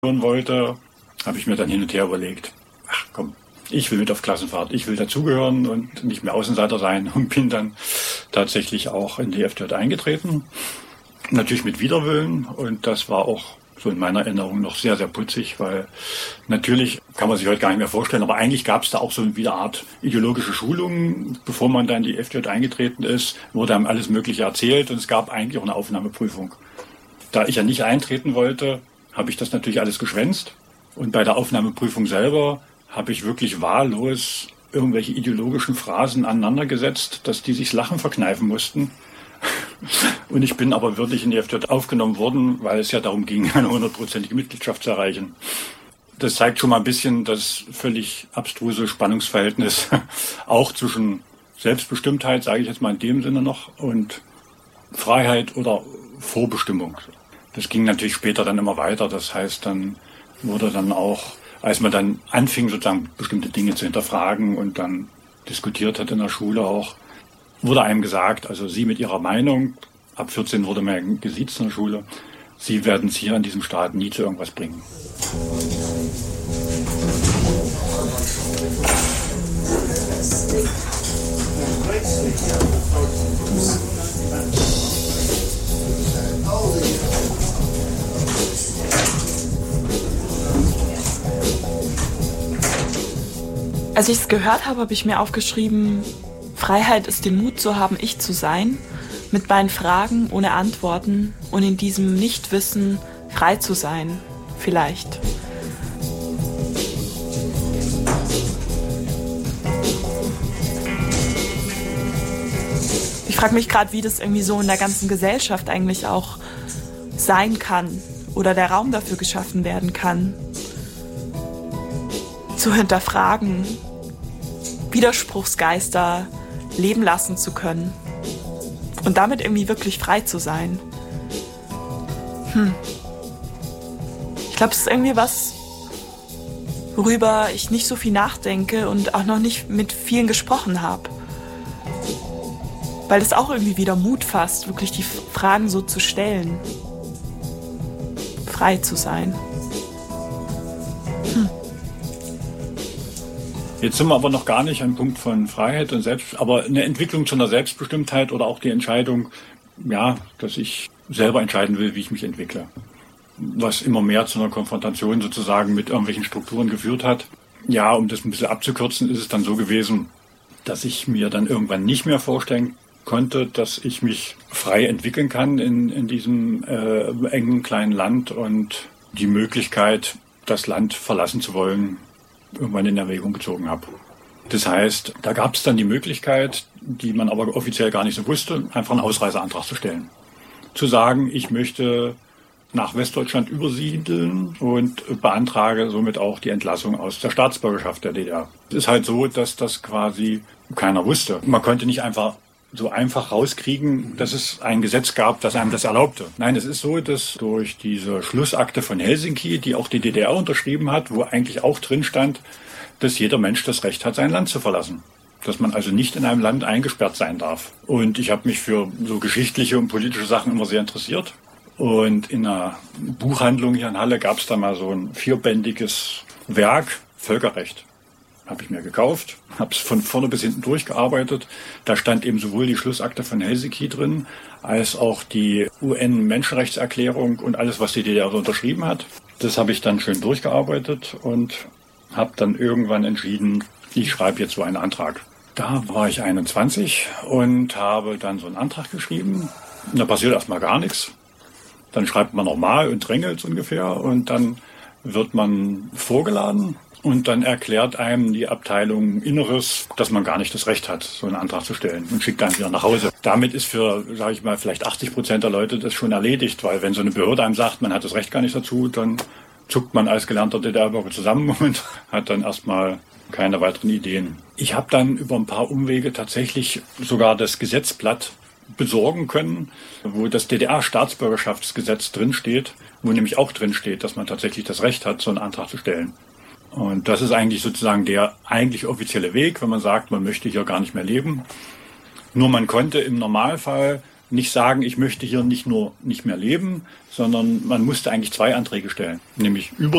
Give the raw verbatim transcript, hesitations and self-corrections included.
hören wollte, habe ich mir dann hin und her überlegt, ach komm, ich will mit auf Klassenfahrt, ich will dazugehören und nicht mehr Außenseiter sein und bin dann tatsächlich auch in die F D J eingetreten. Natürlich mit Widerwillen und das war auch so in meiner Erinnerung noch sehr, sehr putzig, weil natürlich kann man sich heute gar nicht mehr vorstellen, aber eigentlich gab es da auch so eine Art ideologische Schulung, bevor man dann in die F D J eingetreten ist, wurde einem alles Mögliche erzählt und es gab eigentlich auch eine Aufnahmeprüfung. Da ich ja nicht eintreten wollte, habe ich das natürlich alles geschwänzt und bei der Aufnahmeprüfung selber habe ich wirklich wahllos irgendwelche ideologischen Phrasen aneinandergesetzt, dass die sich Lachen verkneifen mussten. Und ich bin aber wirklich in die F D J aufgenommen worden, weil es ja darum ging, eine hundertprozentige Mitgliedschaft zu erreichen. Das zeigt schon mal ein bisschen das völlig abstruse Spannungsverhältnis, auch zwischen Selbstbestimmtheit, sage ich jetzt mal in dem Sinne noch, und Freiheit oder Vorbestimmung. Das ging natürlich später dann immer weiter. Das heißt, dann wurde dann auch, als man dann anfing, sozusagen bestimmte Dinge zu hinterfragen und dann diskutiert hat in der Schule auch, wurde einem gesagt, also Sie mit Ihrer Meinung, ab vierzehn wurde man gesiezt in der Schule, Sie werden es hier in diesem Staat nie zu irgendwas bringen. Als ich es gehört habe, habe ich mir aufgeschrieben, Freiheit ist den Mut zu haben, ich zu sein, mit meinen Fragen ohne Antworten und in diesem Nichtwissen frei zu sein, vielleicht. Ich frage mich gerade, wie das irgendwie so in der ganzen Gesellschaft eigentlich auch sein kann oder der Raum dafür geschaffen werden kann, zu hinterfragen, Widerspruchsgeister leben lassen zu können und damit irgendwie wirklich frei zu sein. Hm. Ich glaube, es ist irgendwie was, worüber ich nicht so viel nachdenke und auch noch nicht mit vielen gesprochen habe. Weil es auch irgendwie wieder Mut fasst, wirklich die Fragen so zu stellen. Frei zu sein. Hm. Jetzt sind wir aber noch gar nicht am Punkt von Freiheit und Selbst, aber eine Entwicklung zu einer Selbstbestimmtheit oder auch die Entscheidung, ja, dass ich selber entscheiden will, wie ich mich entwickle. Was immer mehr zu einer Konfrontation sozusagen mit irgendwelchen Strukturen geführt hat. Ja, um das ein bisschen abzukürzen, ist es dann so gewesen, dass ich mir dann irgendwann nicht mehr vorstellen konnte, dass ich mich frei entwickeln kann in, in diesem äh, engen kleinen Land und die Möglichkeit, das Land verlassen zu wollen, irgendwann in Erwägung gezogen habe. Das heißt, da gab es dann die Möglichkeit, die man aber offiziell gar nicht so wusste, einfach einen Ausreiseantrag zu stellen. Zu sagen, ich möchte nach Westdeutschland übersiedeln und beantrage somit auch die Entlassung aus der Staatsbürgerschaft der D D R. Es ist halt so, dass das quasi keiner wusste. Man konnte nicht einfach so einfach rauskriegen, dass es ein Gesetz gab, das einem das erlaubte. Nein, es ist so, dass durch diese Schlussakte von Helsinki, die auch die D D R unterschrieben hat, wo eigentlich auch drin stand, dass jeder Mensch das Recht hat, sein Land zu verlassen. Dass man also nicht in einem Land eingesperrt sein darf. Und ich habe mich für so geschichtliche und politische Sachen immer sehr interessiert. Und in einer Buchhandlung hier in Halle gab es da mal so ein vierbändiges Werk, Völkerrecht. Habe ich mir gekauft, habe es von vorne bis hinten durchgearbeitet. Da stand eben sowohl die Schlussakte von Helsinki drin, als auch die U N-Menschenrechtserklärung und alles, was die D D R unterschrieben hat. Das habe ich dann schön durchgearbeitet und habe dann irgendwann entschieden, ich schreibe jetzt so einen Antrag. Da war ich einundzwanzig und habe dann so einen Antrag geschrieben. Da passiert erstmal gar nichts. Dann schreibt man normal und drängelt ungefähr und dann wird man vorgeladen. Und dann erklärt einem die Abteilung Inneres, dass man gar nicht das Recht hat, so einen Antrag zu stellen und schickt einen wieder nach Hause. Damit ist für, sage ich mal, vielleicht achtzig Prozent der Leute das schon erledigt, weil wenn so eine Behörde einem sagt, man hat das Recht gar nicht dazu, dann zuckt man als gelernter D D R-Bürger zusammen und hat dann erstmal keine weiteren Ideen. Ich habe dann über ein paar Umwege tatsächlich sogar das Gesetzblatt besorgen können, wo das D D R-Staatsbürgerschaftsgesetz drinsteht, wo nämlich auch drinsteht, dass man tatsächlich das Recht hat, so einen Antrag zu stellen. Und das ist eigentlich sozusagen der eigentlich offizielle Weg, wenn man sagt, man möchte hier gar nicht mehr leben. Nur man konnte im Normalfall nicht sagen, ich möchte hier nicht nur nicht mehr leben, sondern man musste eigentlich zwei Anträge stellen, nämlich über